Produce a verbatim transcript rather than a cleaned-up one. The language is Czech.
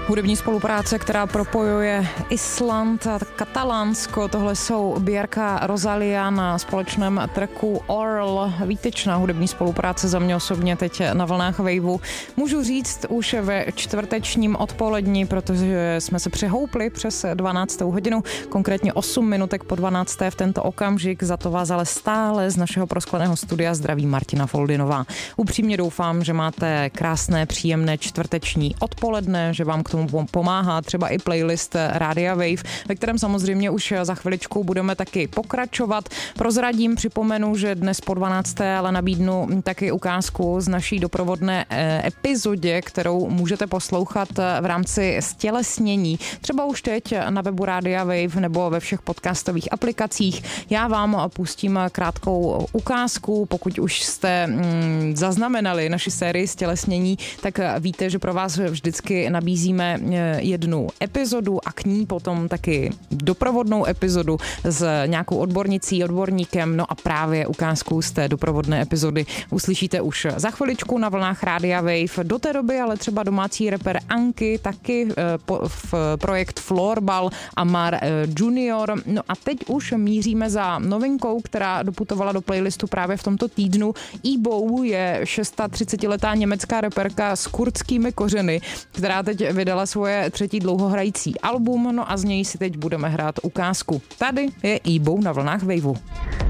Hudební spolupráce, která propojuje Island a Katalánsko. Tohle jsou Björka Rosalia na společném tracku Orl. Výtečná hudební spolupráce za mě osobně teď na vlnách Waveu. Můžu říct už ve čtvrtečním odpolední, protože jsme se přehoupli přes dvanáctou hodinu, konkrétně osm minutek po dvanácté v tento okamžik. Za to vás ale stále z našeho proskleného studia zdraví Martina Foldinová. Upřímně doufám, že máte krásné, příjemné čtvrteční odpoledne, že vám k tomu pomáhá třeba i playlist Rádia Wave, ve kterém samozřejmě už za chviličku budeme taky pokračovat. Prozradím, připomenu, že dnes po dvanácté ale nabídnu taky ukázku z naší doprovodné epizodě, kterou můžete poslouchat v rámci stělesnění. Třeba už teď na webu Rádia Wave nebo ve všech podcastových aplikacích. Já vám pustím krátkou ukázku, pokud už jste mm, zaznamenali naši sérii stělesnění, tak víte, že pro vás vždycky nabízíme jednu epizodu a k ní potom taky doprovodnou epizodu s nějakou odbornicí, odborníkem, no a právě ukázku z té doprovodné epizody uslyšíte už za chviličku na vlnách Rádia Wave. Do té doby ale třeba domácí rapper Anky, taky v projekt Floorball a Mar Junior. No a teď už míříme za novinkou, která doputovala do playlistu právě v tomto týdnu. Ebou je třicetišestiletá německá rapperka s kurdskými kořeny, která teď vydala svoje třetí dlouhohrající album, no a z něj si teď budeme hrát ukázku. Tady je Ebou na vlnách Waveu.